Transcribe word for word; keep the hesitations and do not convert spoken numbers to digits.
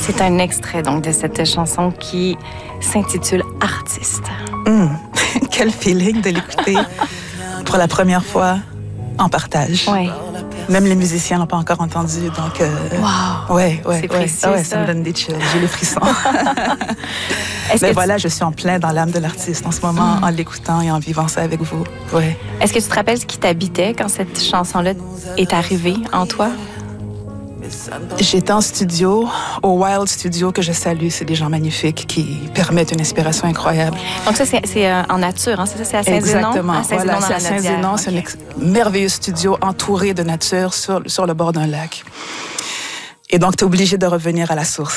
C'est un extrait donc de cette chanson qui s'intitule « Artiste ». Mmh. Quel feeling de l'écouter pour la première fois en partage. Oui. Même les musiciens l'ont pas encore entendu, donc... Euh, wow! Ouais, ouais, c'est ouais. précieux, Ah ouais, ça. ça me donne des chills, j'ai les frissons. Mais voilà, tu... je suis en plein dans l'âme de l'artiste en ce moment, mm. en l'écoutant et en vivant ça avec vous. Ouais. Est-ce que tu te rappelles ce qui t'habitait quand cette chanson-là est arrivée en toi? J'étais en studio, au Wild Studio, que je salue. C'est des gens magnifiques qui permettent une inspiration incroyable. Donc ça, c'est euh, en nature, hein? C'est ça? C'est à Saint-Zénon? Exactement. À Saint-Zénon, voilà, c'est à Saint-Zénon. Okay. C'est un ex- merveilleux studio entouré de nature sur, sur le bord d'un lac. Et donc, tu es obligé de revenir à la source.